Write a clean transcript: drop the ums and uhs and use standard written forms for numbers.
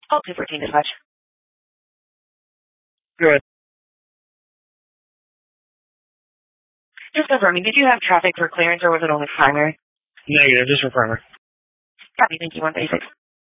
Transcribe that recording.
Oh, 214 dispatch. Good. Just confirming, did you have traffic for clearance or was it only primary? Negative, just for primary. Copy, thank you, 136.